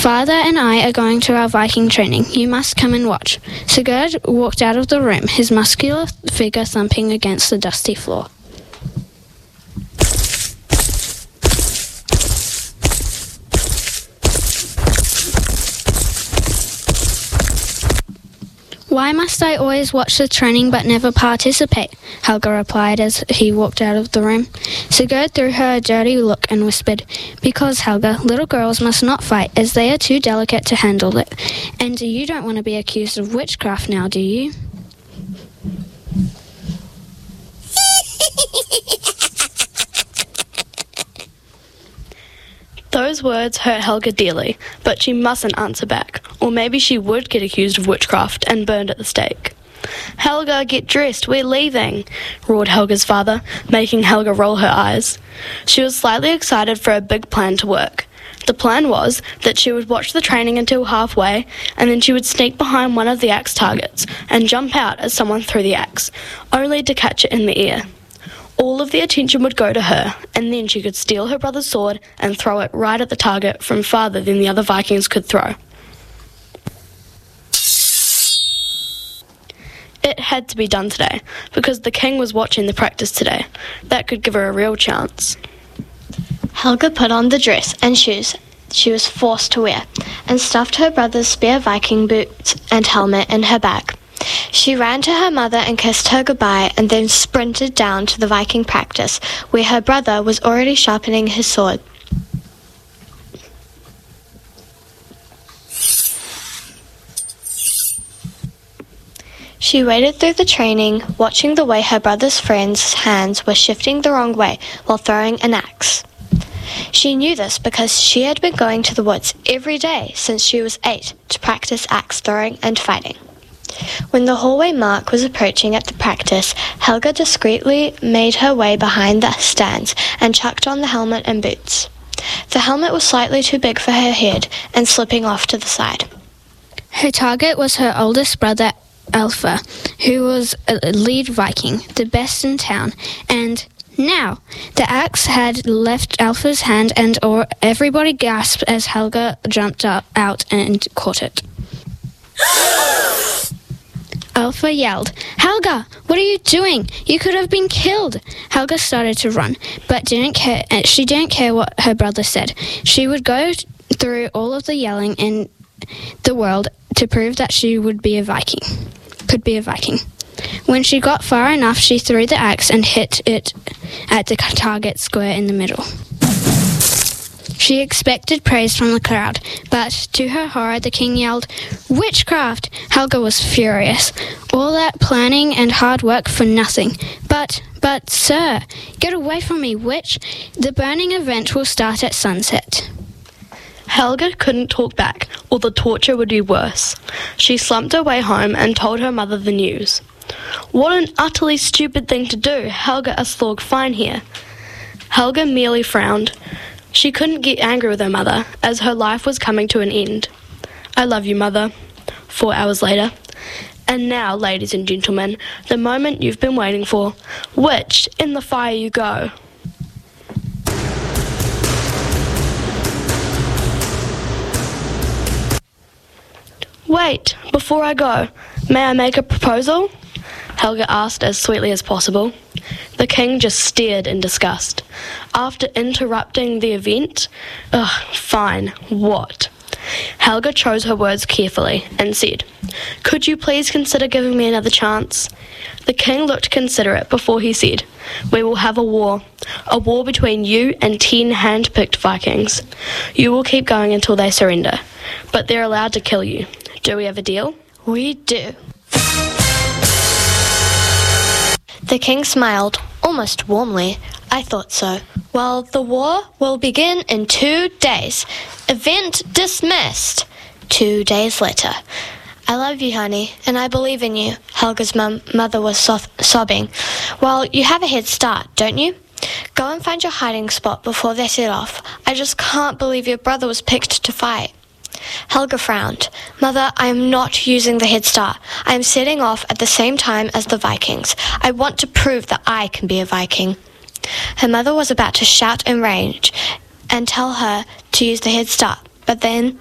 Father and I are going to our Viking training. You must come and watch. Sigurd walked out of the room, his muscular figure thumping against the dusty floor. Why must I always watch the training but never participate? Helga replied as he walked out of the room. Sigurd threw her a dirty look and whispered, Because, Helga, little girls must not fight as they are too delicate to handle it. And you don't want to be accused of witchcraft now, do you? Those words hurt Helga dearly, but she mustn't answer back, or maybe she would get accused of witchcraft and burned at the stake. "Helga, get dressed, we're leaving," roared Helga's father, making Helga roll her eyes. She was slightly excited for a big plan to work. The plan was that she would watch the training until halfway, and then she would sneak behind one of the axe targets and jump out as someone threw the axe, only to catch it in the air. All of the attention would go to her, and then she could steal her brother's sword and throw it right at the target from farther than the other Vikings could throw. It had to be done today, because the king was watching the practice today. That could give her a real chance. Helga put on the dress and shoes she was forced to wear, and stuffed her brother's spare Viking boots and helmet in her bag. She ran to her mother and kissed her goodbye, and then sprinted down to the Viking practice, where her brother was already sharpening his sword. She waded through the training, watching the way her brother's friends' hands were shifting the wrong way while throwing an axe. She knew this because she had been going to the woods every day since she was 8 to practice axe throwing and fighting. When the hallway mark was approaching at the practice, Helga discreetly made her way behind the stands and chucked on the helmet and boots. The helmet was slightly too big for her head and slipping off to the side. Her target was her oldest brother, Alpha, who was a lead Viking, the best in town, and now the axe had left Alpha's hand, and everybody gasped as Helga jumped out and caught it. Alpha yelled, "Helga, what are you doing? You could have been killed." Helga started to run, but didn't care. She didn't care what her brother said. She would go through all of the yelling in the world to prove that she could be a Viking. When she got far enough, she threw the axe and hit it at the target square in the middle. She expected praise from the crowd, but to her horror, the king yelled, "Witchcraft!" Helga was furious. All that planning and hard work for nothing. But, sir, get away from me, witch. The burning event will start at sunset. Helga couldn't talk back, or the torture would be worse. She slumped her way home and told her mother the news. "What an utterly stupid thing to do, Helga Aslaug fine here." Helga merely frowned. She couldn't get angry with her mother, as her life was coming to an end. "I love you, Mother," 4 hours later. "And now, ladies and gentlemen, the moment you've been waiting for. Witch, in the fire you go." "Wait, before I go, may I make a proposal?" Helga asked as sweetly as possible. The king just stared in disgust. After interrupting the event? Fine, what? Helga chose her words carefully and said, "Could you please consider giving me another chance?" The king looked considerate before he said, "We will have a war between you and 10 hand-picked Vikings. You will keep going until they surrender, but they're allowed to kill you. Do we have a deal?" "We do." The king smiled, almost warmly. "I thought so. Well, the war will begin in 2 days. Event dismissed." 2 days later. "I love you, honey, and I believe in you," Helga's mother was sobbing. "Well, you have a head start, don't you? Go and find your hiding spot before they set off. I just can't believe your brother was picked to fight." Helga frowned. "Mother, I am not using the head start. I am setting off at the same time as the Vikings. I want to prove that I can be a Viking." Her mother was about to shout in rage and tell her to use the head start, but then